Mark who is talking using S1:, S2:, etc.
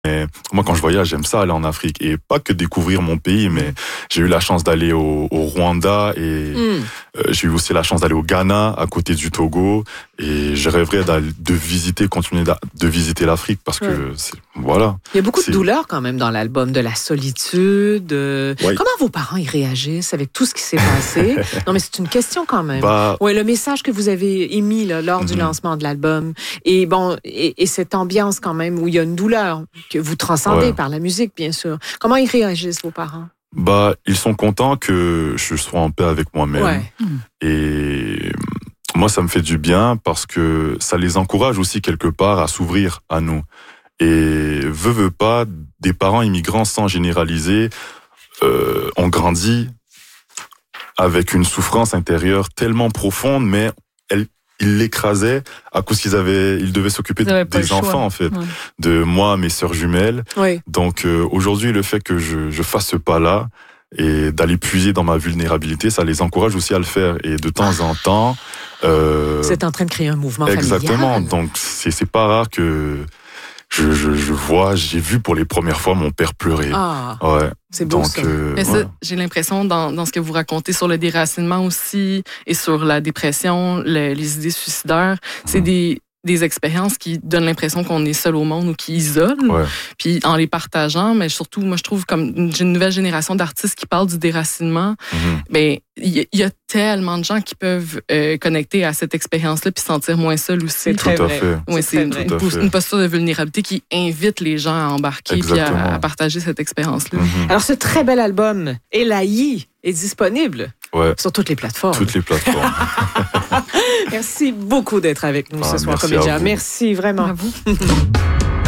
S1: Mais moi, quand je voyage, j'aime ça aller en Afrique. Et pas que découvrir mon pays, mais j'ai eu la chance d'aller au Rwanda et j'ai eu aussi la chance d'aller au Ghana, à côté du Togo. Et je rêverais continuer de visiter l'Afrique parce que voilà.
S2: Il y a beaucoup de douleur quand même dans l'album, de la solitude.
S1: Oui.
S2: Comment vos parents y réagissent avec tout ce qui s'est passé? Non, mais c'est une question quand même. Le message que vous avez émis là, lors du lancement de l'album. Et bon, et cette ambiance quand même où il y a une douleur que vous transcendez par la musique, bien sûr. Comment ils réagissent, vos parents?
S1: Ils sont contents que je sois en paix avec moi-même.
S2: Ouais.
S1: Et moi, ça me fait du bien parce que ça les encourage aussi quelque part à s'ouvrir à nous. Et veut pas, des parents immigrants, sans généraliser, ont grandi avec une souffrance intérieure tellement profonde, mais ils l'écrasaient à cause qu'ils devaient s'occuper des enfants, en fait. Ouais. De moi, mes sœurs jumelles. Oui. Donc, aujourd'hui, le fait que je fasse ce pas-là et d'aller puiser dans ma vulnérabilité, ça les encourage aussi à le faire. Et de temps en temps...
S2: Vous êtes en train de créer un mouvement familial.
S1: Exactement. Donc, c'est pas rare que j'ai vu pour les premières fois mon père pleurer.
S2: Ah,
S1: ouais.
S2: C'est beau. Donc, ça.
S3: Mais ça, j'ai l'impression dans ce que vous racontez sur le déracinement aussi et sur la dépression, les idées suicidaires, c'est des expériences qui donnent l'impression qu'on est seul au monde ou qui isolent. Ouais. Puis en les partageant, mais surtout, moi, je trouve comme une nouvelle génération d'artistes qui parlent du déracinement, il y a tellement de gens qui peuvent connecter à cette expérience-là puis se sentir moins seuls aussi.
S2: C'est très vrai.
S3: Ouais, c'est une posture de vulnérabilité qui invite les gens à embarquer puis à partager cette expérience-là.
S2: Alors, ce très bel album, Elahi, est disponible sur toutes les plateformes.
S1: Toutes les plateformes.
S2: Merci beaucoup d'être avec nous ce soir, comédien. Merci vraiment.
S3: À vous.